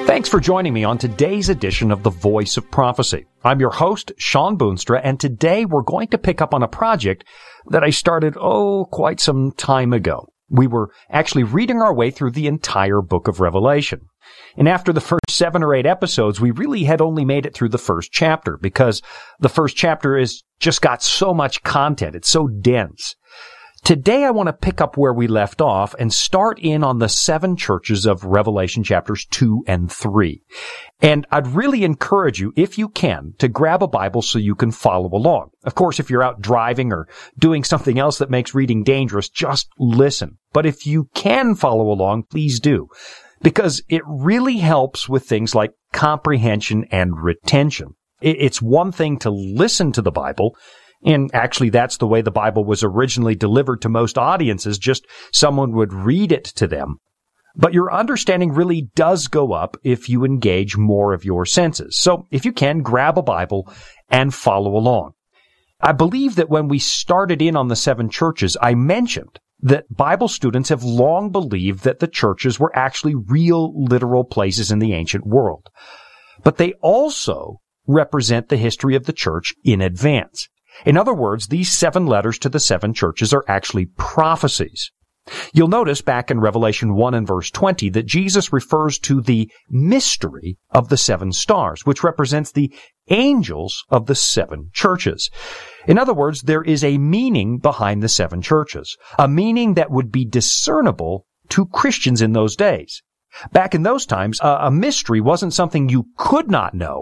Thanks for joining me on today's edition of The Voice of Prophecy. I'm your host, Sean Boonstra, and today we're going to pick up on a project that I started, quite some time ago. We were actually reading our way through the entire book of Revelation. And after the first 7 or 8 episodes, we really had only made it through the first chapter because the first chapter has just got so much content. It's so dense. Today I want to pick up where we left off and start in on the 7 churches of Revelation chapters 2 and 3. And I'd really encourage you, if you can, to grab a Bible so you can follow along. Of course, if you're out driving or doing something else that makes reading dangerous, just listen. But if you can follow along, please do, because it really helps with things like comprehension and retention. It's one thing to listen to the Bible, and actually that's the way the Bible was originally delivered to most audiences, just someone would read it to them. But your understanding really does go up if you engage more of your senses. So if you can, grab a Bible and follow along. I believe that when we started in on the 7 churches, I mentioned that Bible students have long believed that the churches were actually real, literal places in the ancient world. But they also represent the history of the church in advance. In other words, these 7 letters to the 7 churches are actually prophecies. You'll notice back in Revelation 1 and verse 20 that Jesus refers to the mystery of the 7 stars, which represents the angels of the 7 churches. In other words, there is a meaning behind the 7 churches, a meaning that would be discernible to Christians in those days. Back in those times, a mystery wasn't something you could not know,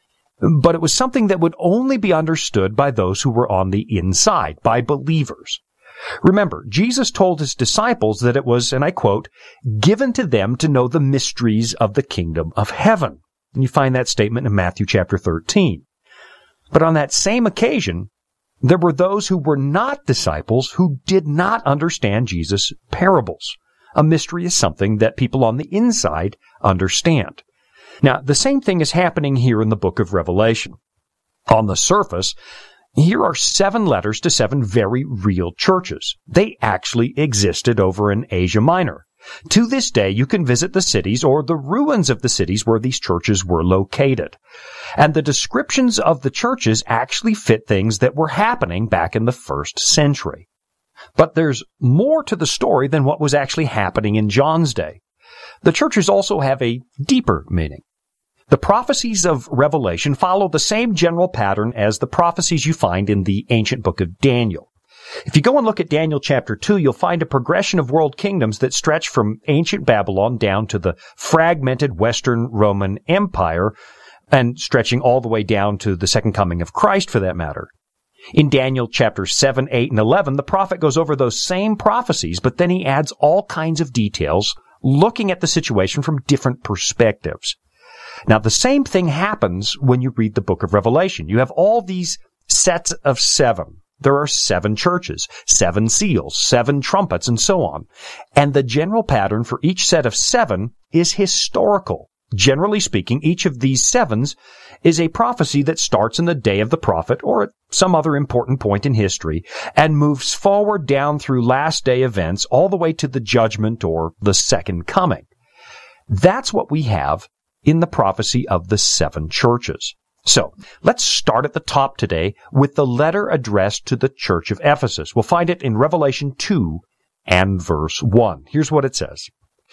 but it was something that would only be understood by those who were on the inside, by believers. Remember, Jesus told his disciples that it was, and I quote, given to them to know the mysteries of the kingdom of heaven. And you find that statement in Matthew chapter 13. But on that same occasion, there were those who were not disciples who did not understand Jesus' parables. A mystery is something that people on the inside understand. Now, the same thing is happening here in the book of Revelation. On the surface, here are 7 letters to 7 very real churches. They actually existed over in Asia Minor. To this day, you can visit the cities or the ruins of the cities where these churches were located. And the descriptions of the churches actually fit things that were happening back in the 1st century. But there's more to the story than what was actually happening in John's day. The churches also have a deeper meaning. The prophecies of Revelation follow the same general pattern as the prophecies you find in the ancient book of Daniel. If you go and look at Daniel chapter 2, you'll find a progression of world kingdoms that stretch from ancient Babylon down to the fragmented Western Roman Empire, and stretching all the way down to the second coming of Christ for that matter. In Daniel chapters 7, 8, and 11, the prophet goes over those same prophecies, but then he adds all kinds of details, looking at the situation from different perspectives. Now, the same thing happens when you read the book of Revelation. You have all these sets of 7. There are 7 churches, 7 seals, 7 trumpets, and so on. And the general pattern for each set of 7 is historical. Generally speaking, each of these 7s is a prophecy that starts in the day of the prophet or at some other important point in history and moves forward down through last day events all the way to the judgment or the second coming. That's what we have in the prophecy of the 7 churches. So, let's start at the top today with the letter addressed to the church of Ephesus. We'll find it in Revelation 2 and verse 1. Here's what it says.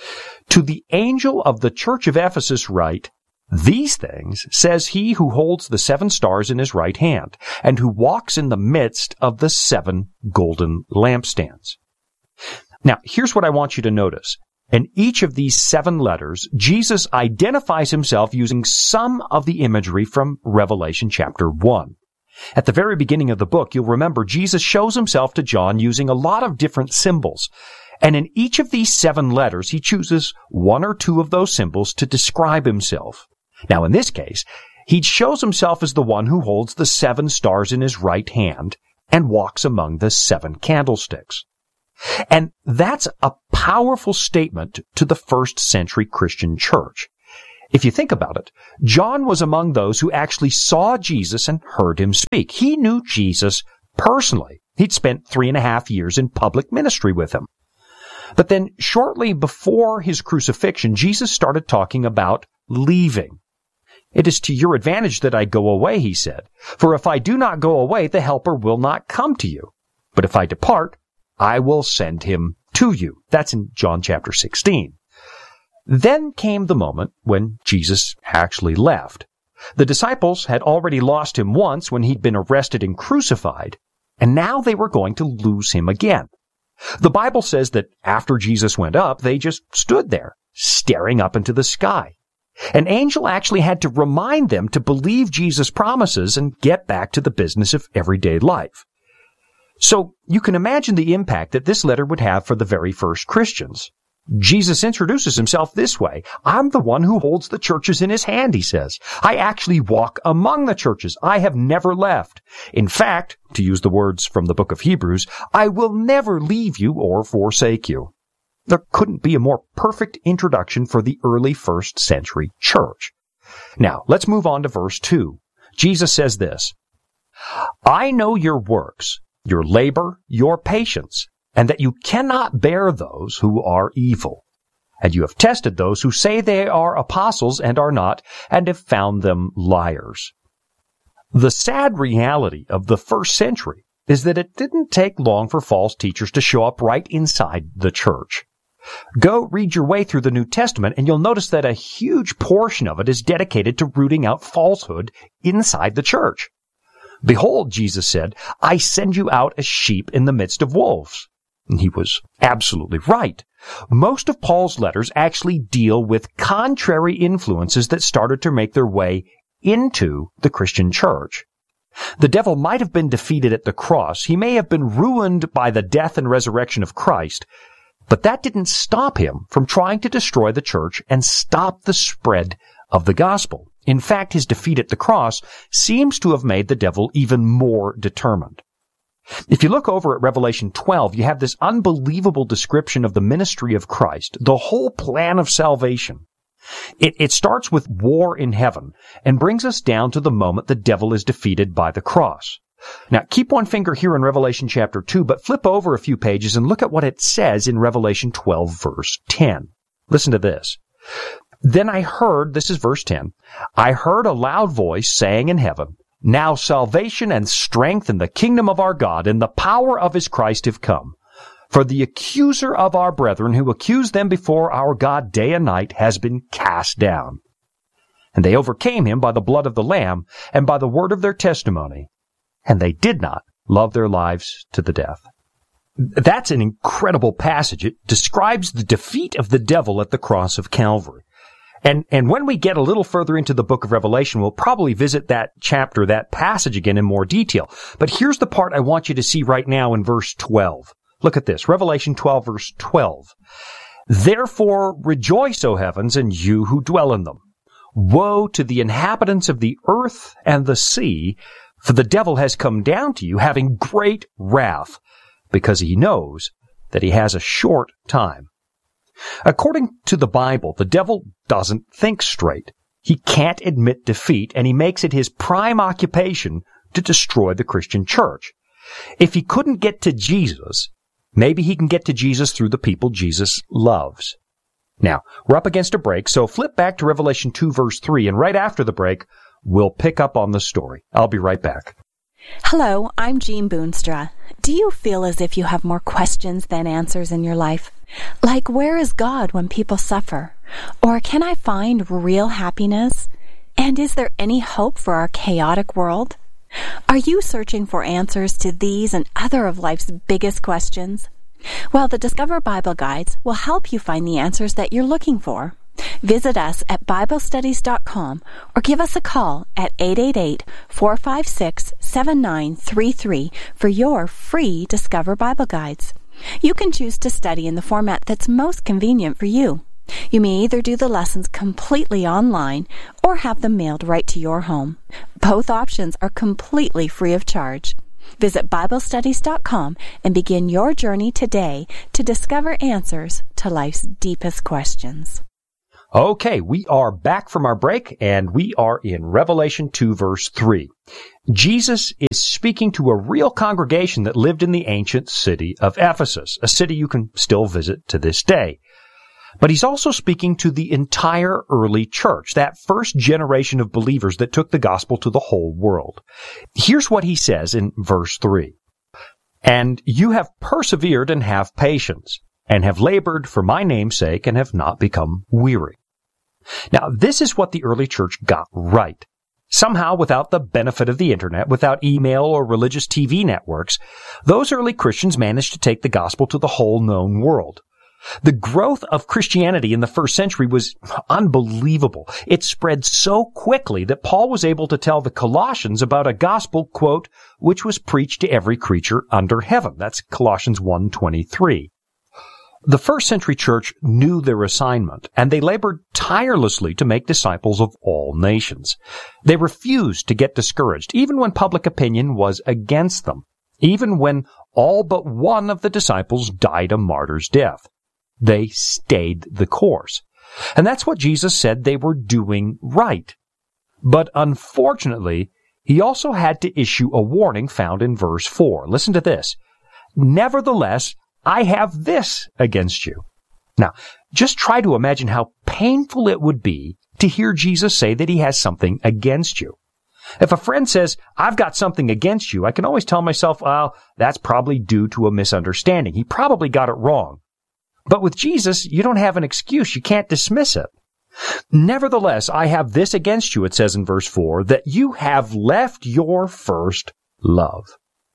To the angel of the church of Ephesus write, these things says he who holds the 7 stars in his right hand, and who walks in the midst of the 7 golden lampstands. Now, here's what I want you to notice. In each of these 7 letters, Jesus identifies himself using some of the imagery from Revelation chapter 1. At the very beginning of the book, you'll remember Jesus shows himself to John using a lot of different symbols. And in each of these 7 letters, he chooses 1 or 2 of those symbols to describe himself. Now, in this case, he shows himself as the one who holds the 7 stars in his right hand and walks among the 7 candlesticks. And that's a powerful statement to the 1st century Christian church. If you think about it, John was among those who actually saw Jesus and heard him speak. He knew Jesus personally. He'd spent 3.5 years in public ministry with him. But then shortly before his crucifixion, Jesus started talking about leaving. It is to your advantage that I go away, he said. For if I do not go away, the Helper will not come to you. But if I depart, I will send him to you. That's in John chapter 16. Then came the moment when Jesus actually left. The disciples had already lost him once when he'd been arrested and crucified, and now they were going to lose him again. The Bible says that after Jesus went up, they just stood there, staring up into the sky. An angel actually had to remind them to believe Jesus' promises and get back to the business of everyday life. So you can imagine the impact that this letter would have for the very first Christians. Jesus introduces himself this way. I'm the one who holds the churches in his hand, he says. I actually walk among the churches. I have never left. In fact, to use the words from the book of Hebrews, I will never leave you or forsake you. There couldn't be a more perfect introduction for the early first century church. Now, let's move on to verse 2. Jesus says this, I know your works, your labor, your patience, and that you cannot bear those who are evil. And you have tested those who say they are apostles and are not, and have found them liars. The sad reality of the first century is that it didn't take long for false teachers to show up right inside the church. Go read your way through the New Testament, and you'll notice that a huge portion of it is dedicated to rooting out falsehood inside the church. Behold, Jesus said, I send you out as sheep in the midst of wolves. And he was absolutely right. Most of Paul's letters actually deal with contrary influences that started to make their way into the Christian church. The devil might have been defeated at the cross. He may have been ruined by the death and resurrection of Christ. But that didn't stop him from trying to destroy the church and stop the spread of the gospel. In fact, his defeat at the cross seems to have made the devil even more determined. If you look over at Revelation 12, you have this unbelievable description of the ministry of Christ, the whole plan of salvation. It starts with war in heaven and brings us down to the moment the devil is defeated by the cross. Now, keep one finger here in Revelation chapter 2, but flip over a few pages and look at what it says in Revelation 12, verse 10. Listen to this. Then I heard, this is verse 10, I heard a loud voice saying in heaven, now salvation and strength in the kingdom of our God and the power of his Christ have come. For the accuser of our brethren who accused them before our God day and night has been cast down. And they overcame him by the blood of the Lamb and by the word of their testimony. And they did not love their lives to the death. That's an incredible passage. It describes the defeat of the devil at the cross of Calvary. And when we get a little further into the book of Revelation, we'll probably visit that chapter, that passage again in more detail. But here's the part I want you to see right now in verse 12. Look at this, Revelation 12, verse 12. Therefore rejoice, O heavens, and you who dwell in them. Woe to the inhabitants of the earth and the sea, for the devil has come down to you, having great wrath, because he knows that he has a short time. According to the Bible, the devil doesn't think straight. He can't admit defeat, and he makes it his prime occupation to destroy the Christian church. If he couldn't get to Jesus, maybe he can get to Jesus through the people Jesus loves. Now, we're up against a break, so flip back to Revelation 2, verse 3, and right after the break, we'll pick up on the story. I'll be right back. Hello, I'm Jean Boonstra. Do you feel as if you have more questions than answers in your life? Like, where is God when people suffer? Or can I find real happiness? And is there any hope for our chaotic world? Are you searching for answers to these and other of life's biggest questions? Well, the Discover Bible Guides will help you find the answers that you're looking for. Visit us at BibleStudies.com or give us a call at 888-456-7933 for your free Discover Bible Guides. You can choose to study in the format that's most convenient for you. You may either do the lessons completely online or have them mailed right to your home. Both options are completely free of charge. Visit BibleStudies.com and begin your journey today to discover answers to life's deepest questions. Okay, we are back from our break, and we are in Revelation 2, verse 3. Jesus is speaking to a real congregation that lived in the ancient city of Ephesus, a city you can still visit to this day. But he's also speaking to the entire early church, that first generation of believers that took the gospel to the whole world. Here's what he says in verse 3. And you have persevered and have patience, and have labored for my name's sake and have not become weary. Now, this is what the early church got right. Somehow, without the benefit of the internet, without email or religious TV networks, those early Christians managed to take the gospel to the whole known world. The growth of Christianity in the first century was unbelievable. It spread so quickly that Paul was able to tell the Colossians about a gospel, quote, which was preached to every creature under heaven. That's Colossians 1:23. The first century church knew their assignment, and they labored tirelessly to make disciples of all nations. They refused to get discouraged, even when public opinion was against them, even when all but one of the disciples died a martyr's death. They stayed the course. And that's what Jesus said they were doing right. But unfortunately, he also had to issue a warning found in verse 4. Listen to this. Nevertheless, I have this against you. Now, just try to imagine how painful it would be to hear Jesus say that he has something against you. If a friend says, I've got something against you, I can always tell myself, well, that's probably due to a misunderstanding. He probably got it wrong. But with Jesus, you don't have an excuse. You can't dismiss it. Nevertheless, I have this against you, it says in verse 4, that you have left your first love.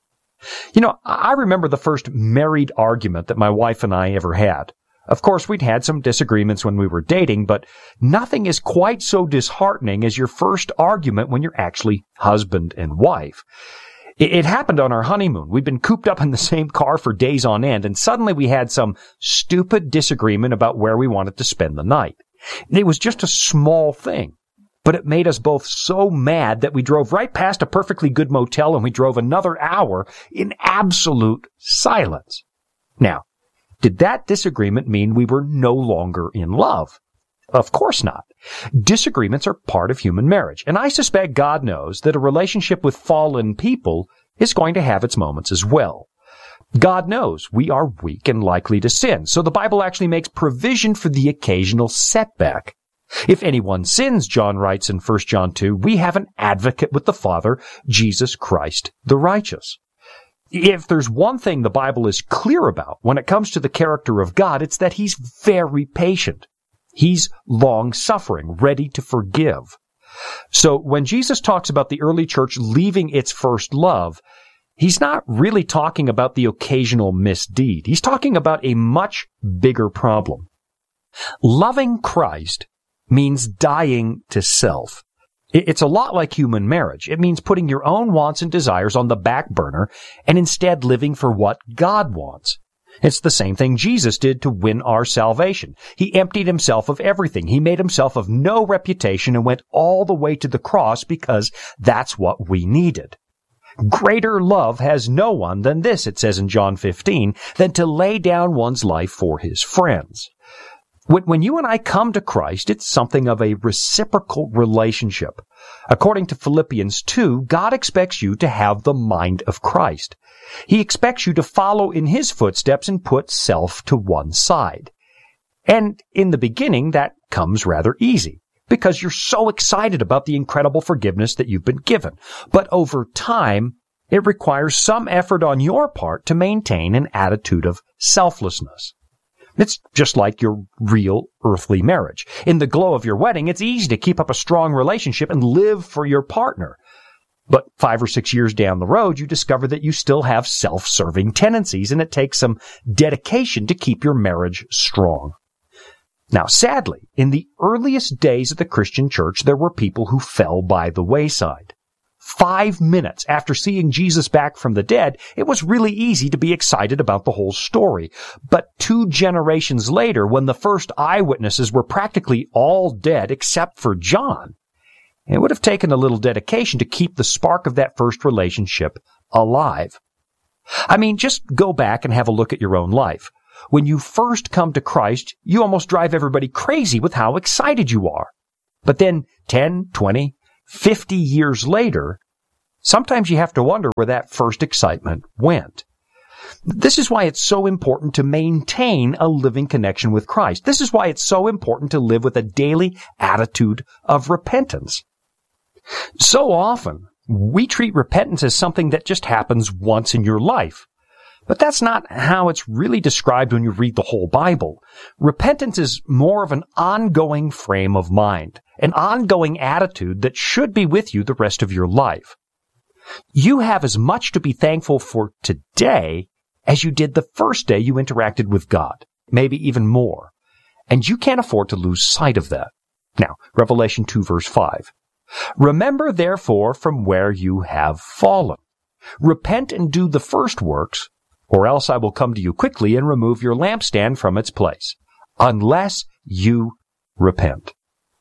You know, I remember the first married argument that my wife and I ever had. Of course, we'd had some disagreements when we were dating, but nothing is quite so disheartening as your first argument when you're actually husband and wife. It happened on our honeymoon. We'd been cooped up in the same car for days on end, and suddenly we had some stupid disagreement about where we wanted to spend the night. It was just a small thing, but it made us both so mad that we drove right past a perfectly good motel and we drove another hour in absolute silence. Now, did that disagreement mean we were no longer in love? Of course not. Disagreements are part of human marriage, and I suspect God knows that a relationship with fallen people is going to have its moments as well. God knows we are weak and likely to sin, so the Bible actually makes provision for the occasional setback. If anyone sins, John writes in 1 John 2, we have an advocate with the Father, Jesus Christ the righteous. If there's one thing the Bible is clear about when it comes to the character of God, it's that he's very patient. He's long-suffering, ready to forgive. So when Jesus talks about the early church leaving its first love, he's not really talking about the occasional misdeed. He's talking about a much bigger problem. Loving Christ means dying to self. It's a lot like human marriage. It means putting your own wants and desires on the back burner and instead living for what God wants. It's the same thing Jesus did to win our salvation. He emptied himself of everything. He made himself of no reputation and went all the way to the cross because that's what we needed. Greater love has no one than this, it says in John 15, than to lay down one's life for his friends. When you and I come to Christ, it's something of a reciprocal relationship. According to Philippians 2, God expects you to have the mind of Christ. He expects you to follow in his footsteps and put self to one side. And in the beginning, that comes rather easy because you're so excited about the incredible forgiveness that you've been given. But over time, it requires some effort on your part to maintain an attitude of selflessness. It's just like your real earthly marriage. In the glow of your wedding, it's easy to keep up a strong relationship and live for your partner. But 5 or 6 years down the road, you discover that you still have self-serving tendencies, and it takes some dedication to keep your marriage strong. Now, sadly, in the earliest days of the Christian church, there were people who fell by the wayside. 5 minutes after seeing Jesus back from the dead, it was really easy to be excited about the whole story. But 2 generations later, when the first eyewitnesses were practically all dead except for John, it would have taken a little dedication to keep the spark of that first relationship alive. I mean, just go back and have a look at your own life. When you first come to Christ, you almost drive everybody crazy with how excited you are. But then 10, 20, 50 years later, sometimes you have to wonder where that first excitement went. This is why it's so important to maintain a living connection with Christ. This is why it's so important to live with a daily attitude of repentance. So often, we treat repentance as something that just happens once in your life. But that's not how it's really described when you read the whole Bible. Repentance is more of an ongoing frame of mind, an ongoing attitude that should be with you the rest of your life. You have as much to be thankful for today as you did the first day you interacted with God, maybe even more. And you can't afford to lose sight of that. Now, Revelation 2 verse 5. Remember therefore from where you have fallen. Repent and do the first works, or else I will come to you quickly and remove your lampstand from its place, unless you repent.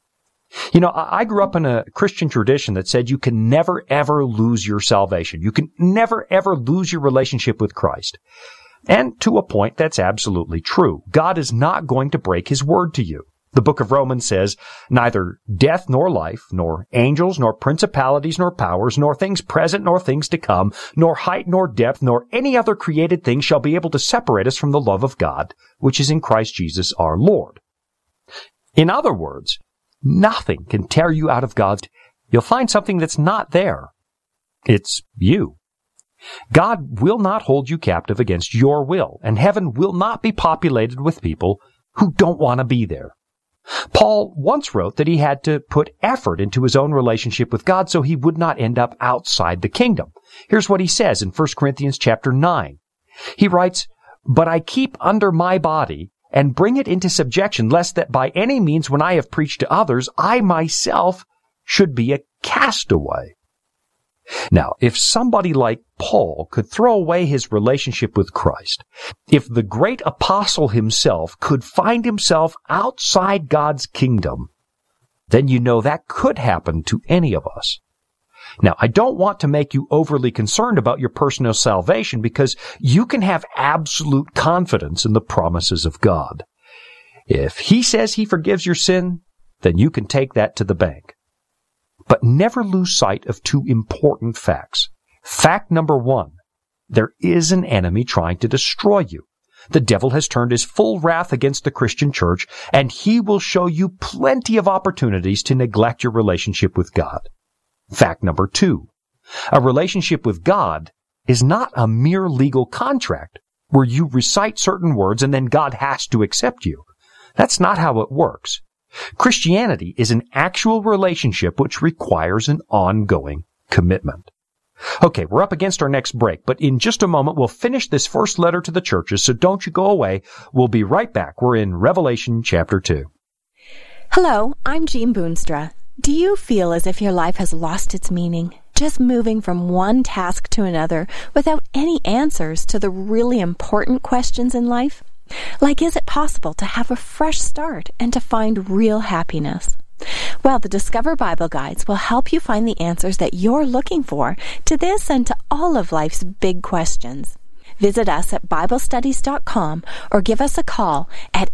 You know, I grew up in a Christian tradition that said you can never ever lose your salvation. You can never ever lose your relationship with Christ. And to a point, that's absolutely true. God is not going to break his word to you. The book of Romans says, neither death nor life, nor angels, nor principalities, nor powers, nor things present, nor things to come, nor height, nor depth, nor any other created thing shall be able to separate us from the love of God, which is in Christ Jesus our Lord. In other words, nothing can tear you out of God. You'll find something that's not there. It's you. God will not hold you captive against your will, and heaven will not be populated with people who don't want to be there. Paul once wrote that he had to put effort into his own relationship with God so he would not end up outside the kingdom. Here's what he says in 1 Corinthians chapter 9. He writes, "But I keep under my body and bring it into subjection, lest that by any means when I have preached to others, I myself should be a castaway." Now, if somebody like Paul could throw away his relationship with Christ, if the great apostle himself could find himself outside God's kingdom, then you know that could happen to any of us. Now, I don't want to make you overly concerned about your personal salvation because you can have absolute confidence in the promises of God. If he says he forgives your sin, then you can take that to the bank. But never lose sight of two important facts. Fact number one, there is an enemy trying to destroy you. The devil has turned his full wrath against the Christian church, and he will show you plenty of opportunities to neglect your relationship with God. Fact number two, a relationship with God is not a mere legal contract where you recite certain words and then God has to accept you. That's not how it works. Christianity is an actual relationship which requires an ongoing commitment. Okay, we're up against our next break, but in just a moment we'll finish this first letter to the churches, so don't you go away. We'll be right back. We're in Revelation chapter 2. Hello, I'm Jean Boonstra. Do you feel as if your life has lost its meaning, just moving from one task to another without any answers to the really important questions in life? Like, is it possible to have a fresh start and to find real happiness? Well, the Discover Bible Guides will help you find the answers that you're looking for to this and to all of life's big questions. Visit us at BibleStudies.com or give us a call at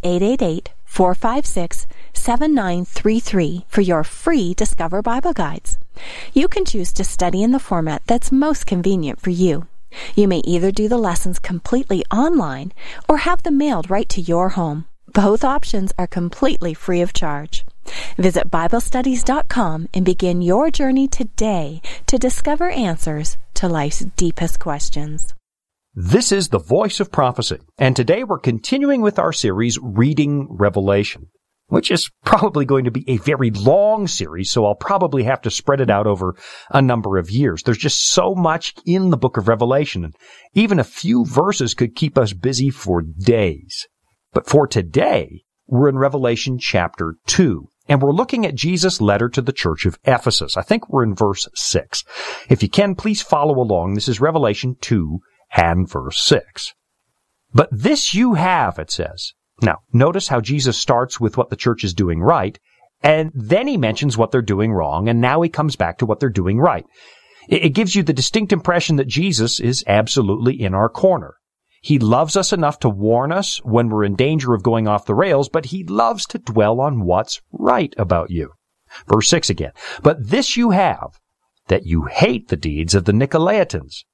888-456-7933 for your free Discover Bible Guides. You can choose to study in the format that's most convenient for you. You may either do the lessons completely online or have them mailed right to your home. Both options are completely free of charge. Visit BibleStudies.com and begin your journey today to discover answers to life's deepest questions. This is the Voice of Prophecy, and today we're continuing with our series, Reading Revelation, which is probably going to be a very long series, so I'll probably have to spread it out over a number of years. There's just so much in the book of Revelation, and even a few verses could keep us busy for days. But for today, we're in Revelation chapter 2, and we're looking at Jesus' letter to the church of Ephesus. I think we're in verse 6. If you can, please follow along. This is Revelation 2 and verse 6. But this you have, it says. Now, notice how Jesus starts with what the church is doing right, and then he mentions what they're doing wrong, and now he comes back to what they're doing right. It gives you the distinct impression that Jesus is absolutely in our corner. He loves us enough to warn us when we're in danger of going off the rails, but he loves to dwell on what's right about you. Verse 6 again. But this you have, that you hate the deeds of the Nicolaitans,